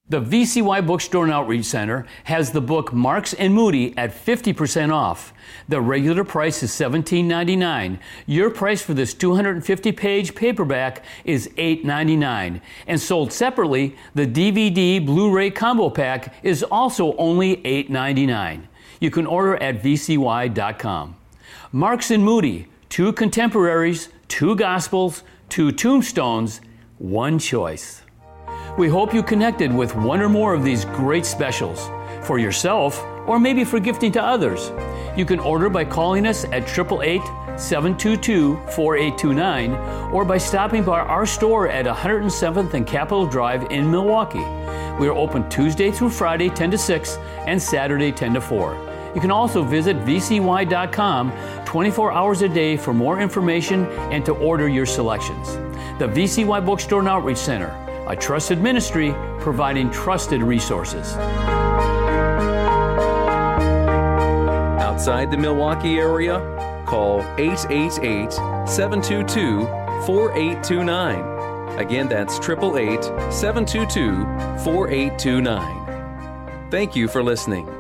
The VCY Bookstore and Outreach Center has the book Marks and Moody at 50% off. The regular price is $17.99. Your price for this 250-page paperback is $8.99. And sold separately, the DVD Blu-ray combo pack is also only $8.99. You can order at vcy.com. Marks and Moody, 2 contemporaries, 2 gospels, 2 tombstones, 1 choice. We hope you connected with one or more of these great specials for yourself or maybe for gifting to others. You can order by calling us at 888-722-4829 or by stopping by our store at 107th and Capitol Drive in Milwaukee. We are open Tuesday through Friday 10 to 6 and Saturday 10 to 4. You can also visit vcy.com 24 hours a day for more information and to order your selections. The VCY Bookstore and Outreach Center, a trusted ministry providing trusted resources. Outside the Milwaukee area, call 888-722-4829. Again, that's 888-722-4829. Thank you for listening.